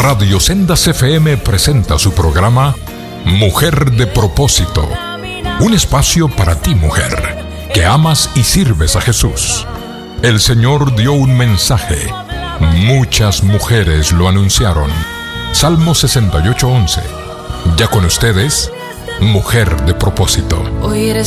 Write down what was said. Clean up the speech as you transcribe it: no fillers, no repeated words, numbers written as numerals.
Radio Sendas FM presenta su programa Mujer de Propósito. Un espacio para ti, mujer, que amas y sirves a Jesús. El Señor dio un mensaje. Muchas mujeres lo anunciaron. Salmo 68:11. Ya con ustedes, Mujer de Propósito. Hoy eres